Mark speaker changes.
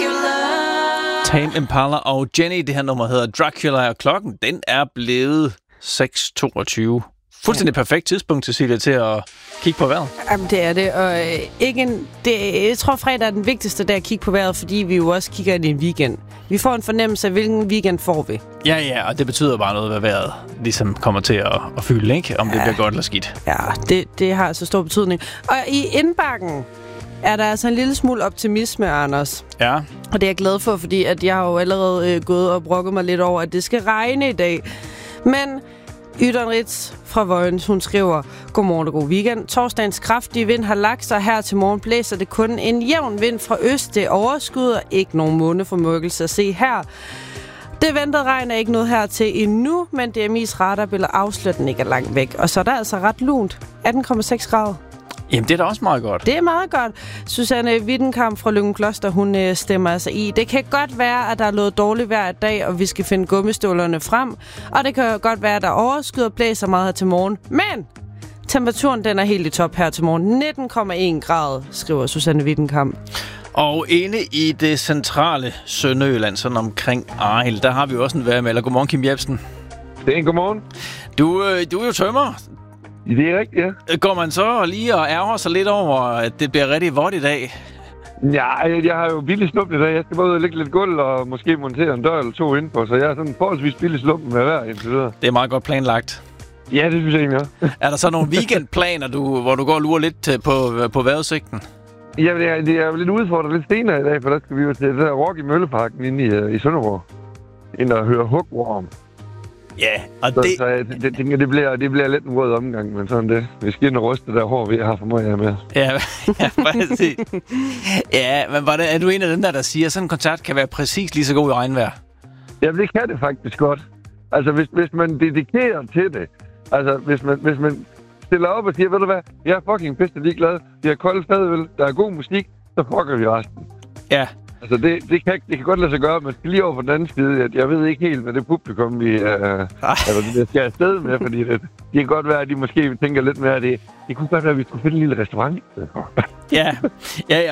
Speaker 1: Tame Impala og Jenny, det her nummer hedder Dracula, og klokken, den er blevet 6:22. Fuldstændig perfekt tidspunkt, Cecilia, til at kigge på vejret.
Speaker 2: Jamen, det er det, og jeg tror, fredag er den vigtigste dag at kigge på vejret, fordi vi jo også kigger ind i en weekend. Vi får en fornemmelse af, hvilken weekend får vi.
Speaker 1: Ja, og det betyder bare noget, hvad vejret ligesom kommer til at fylde, ikke? Om det bliver godt eller skidt.
Speaker 2: Ja, det har altså stor betydning. Og i indbakken er der altså en lille smule optimisme, Anders.
Speaker 1: Ja.
Speaker 2: Og det er jeg glad for, fordi at jeg har jo allerede gået og brokket mig lidt over, at det skal regne i dag. Men Ytteren Ritz fra Vojens, hun skriver: Godmorgen og god weekend. Torsdagens kraftige vind har lagt sig. Her til morgen blæser det kun en jævn vind fra øst. Det overskud og ikke nogen måneformørkelse at se her. Det ventede regn er ikke noget her til endnu, men DMI's radarbilleder afslører, den ikke er langt væk. Og så er der altså ret lunt. 18,6 grader.
Speaker 1: Jamen, det er da også meget godt.
Speaker 2: Det er meget godt. Susanne Wittenkamp fra Løgumkloster, hun stemmer altså i: det kan godt være, at der er noget dårligt vejr i dag, og vi skal finde gummistøvlerne frem. Og det kan godt være, at der overskyder og blæser meget her til morgen. Men temperaturen, den er helt i top her til morgen. 19,1 grader, skriver Susanne Wittenkamp.
Speaker 1: Og inde i det centrale Sønderjylland, sådan omkring Arild, der har vi jo også en vejrmelder. Godmorgen, Kim Jebsen.
Speaker 3: Det er en godmorgen.
Speaker 1: Du er jo tømrer.
Speaker 3: Det er rigtigt, ja.
Speaker 1: Går man så lige og ærger sig lidt over, at det bliver rigtig vådt i dag?
Speaker 3: Ja, jeg har jo billig slumpen i dag. Jeg skal både lægge lidt gulv og måske montere en dør eller to indenfor, så jeg er sådan forholdsvis billig slumpen med hver indtil videre.
Speaker 1: Det er meget godt planlagt.
Speaker 3: Ja, det synes jeg egentlig også.
Speaker 1: Er der så nogle weekendplaner, hvor du går og lurer lidt på vejrudsigten?
Speaker 3: Ja, det er jo lidt udfordret lidt senere i dag, for der skal vi jo til det der rock i Mølleparken inde i Sønderborg. Ind og høre Hugworm.
Speaker 1: Ja, og
Speaker 3: så jeg tænker, det bliver lidt en rød omgang, men sådan det. Vi skal ind og ryste der hår, vi har for mig med.
Speaker 1: Ja, præcis. Ja, men er du en af dem der siger, at sådan en koncert kan være præcis lige så god i regnvejr?
Speaker 3: Ja, det kan det faktisk godt. Altså, hvis man dedikerer til det. Altså, hvis man stiller op og siger, ved du hvad, jeg er fucking pisse ligeglad. Vi har koldt fadøl, der er god musik, så fucker vi resten.
Speaker 1: Ja.
Speaker 3: Altså, det kan godt lade sig gøre, men lige over på den anden side, at jeg ved ikke helt, hvad det publikum, vi skal afsted med, fordi det kan godt være, at de måske tænker lidt mere, at det kunne godt være, at vi skulle finde en lille restaurant.
Speaker 1: Ja,